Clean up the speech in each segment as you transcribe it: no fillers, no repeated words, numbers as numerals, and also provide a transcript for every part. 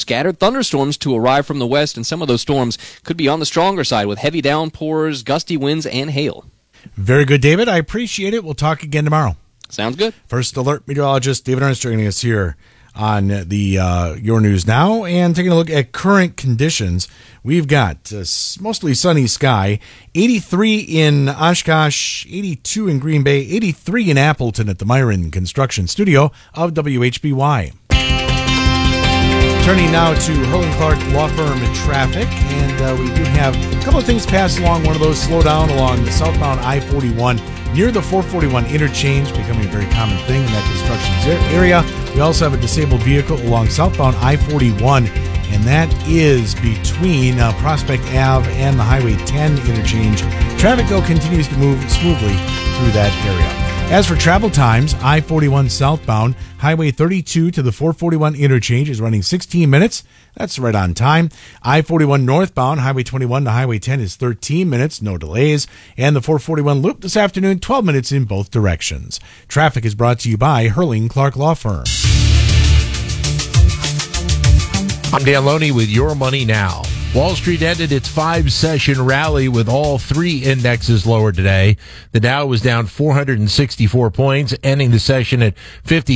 scattered thunderstorms to arrive from the west, and some of those storms could be on the stronger side with heavy downpours, gusty winds, and hail. Very good, David. I appreciate it. We'll talk again tomorrow. Sounds good. First Alert meteorologist David Ernst joining us here on the Your News Now, and taking a look at current conditions. We've got mostly sunny sky, 83 in Oshkosh, 82 in Green Bay, 83 in Appleton at the Myron Construction Studio of WHBY. Turning now to Hurling Clark Law Firm traffic, and we do have a couple of things pass along. One of those slow down along the southbound I-41 near the 441 interchange, becoming a very common thing in that construction area. We also have a disabled vehicle along southbound I-41, and that is between Prospect Ave and the Highway 10 interchange. Traffic, though, continues to move smoothly through that area. As for travel times, I-41 southbound, Highway 32 to the 441 interchange is running 16 minutes. That's right on time. I-41 northbound, Highway 21 to Highway 10 is 13 minutes, no delays. And the 441 loop this afternoon, 12 minutes in both directions. Traffic is brought to you by Hurling Clark Law Firm. I'm Dan Loney with Your Money Now. Wall Street ended its 5-session rally with all three indexes lower today. The Dow was down 464 points, ending the session at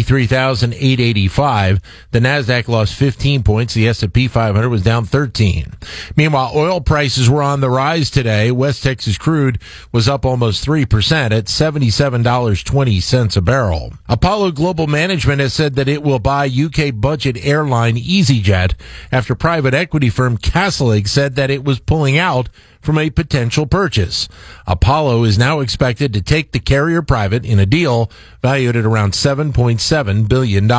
53,885. The Nasdaq lost 15 points. The S&P 500 was down 13. Meanwhile, oil prices were on the rise today. West Texas crude was up almost 3% at $77.20 a barrel. Apollo Global Management has said that it will buy UK budget airline EasyJet after private equity firm Castlelake said that it was pulling out from a potential purchase. Apollo is now expected to take the carrier private in a deal valued at around $7.7 billion.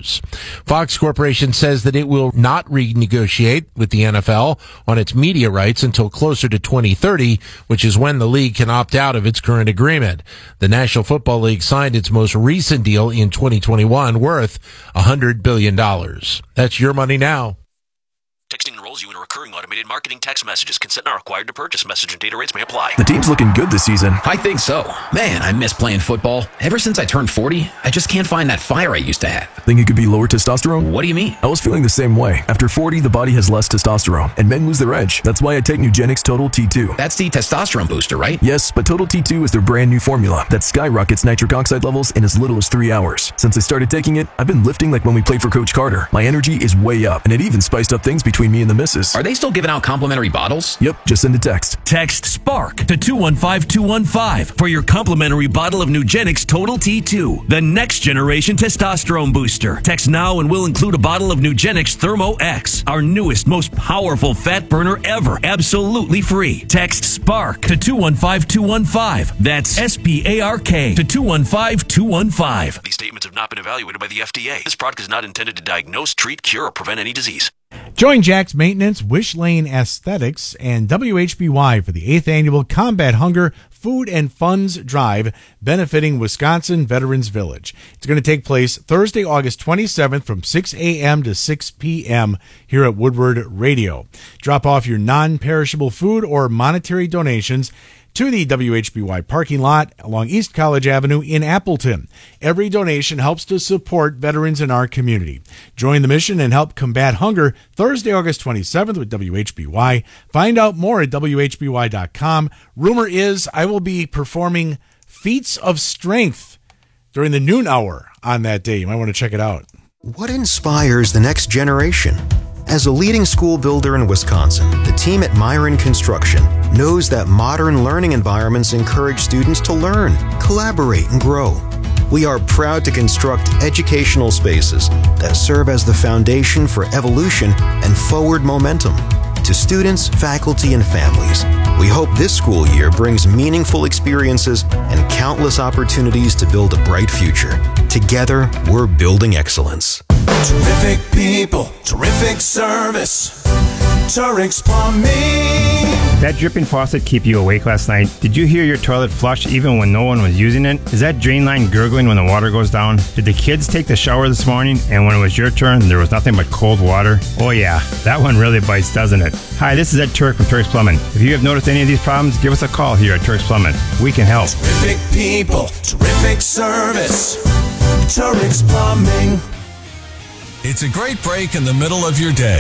Fox Corporation says that it will not renegotiate with the NFL on its media rights until closer to 2030, which is when the league can opt out of its current agreement. The National Football League signed its most recent deal in 2021 worth $100 billion. That's Your Money Now. Texting enrolls you in a recurring automated marketing text messages. Consent not required to purchase. Message and data rates may apply. The team's looking good this season. I think so. Man, I miss playing football. Ever since I turned 40, I just can't find that fire I used to have. Think it could be lower testosterone? What do you mean? I was feeling the same way. After 40, the body has less testosterone, and men lose their edge. That's why I take Nugenix Total T2. That's the testosterone booster, right? Yes, but Total T2 is their brand new formula that skyrockets nitric oxide levels in as little as 3 hours. Since I started taking it, I've been lifting like when we played for Coach Carter. My energy is way up, and it even spiced up things between me and the missus. Are they still giving out complimentary bottles? Yep, just send a text. Text SPARK to 215-215 for your complimentary bottle of Nugenix Total T2, the next generation testosterone booster. Text now and we'll include a bottle of Nugenix Thermo X, our newest, most powerful fat burner ever, absolutely free. Text SPARK to 215-215. That's SPARK to 215-215. These statements have not been evaluated by the FDA. This product is not intended to diagnose, treat, cure, or prevent any disease. Join Jack's Maintenance, Wish Lane Aesthetics, and WHBY for the 8th Annual Combat Hunger Food and Funds Drive benefiting Wisconsin Veterans Village. It's going to take place Thursday, August 27th from 6 a.m. to 6 p.m. here at Woodward Radio. Drop off your non-perishable food or monetary donations to the WHBY parking lot along East College Avenue in Appleton. Every donation helps to support veterans in our community. Join the mission and help combat hunger Thursday, August 27th with WHBY. Find out more at WHBY.com. Rumor is I will be performing feats of strength during the noon hour on that day. You might want to check it out. What inspires the next generation? As a leading school builder in Wisconsin, the team at Myron Construction knows that modern learning environments encourage students to learn, collaborate, and grow. We are proud to construct educational spaces that serve as the foundation for evolution and forward momentum. To students, faculty, and families, we hope this school year brings meaningful experiences and countless opportunities to build a bright future. Together, we're building excellence. Terrific people, terrific service. Turex Plumbing. That dripping faucet keep you awake last night? Did you hear your toilet flush even when no one was using it? Is that drain line gurgling when the water goes down? Did the kids take the shower this morning and when it was your turn, there was nothing but cold water? Oh yeah, that one really bites, doesn't it? Hi, this is Ed Turk from Turk's Plumbing. If you have noticed any of these problems, give us a call here at Turk's Plumbing. We can help. Terrific people, terrific service. Turex Plumbing. It's a great break in the middle of your day.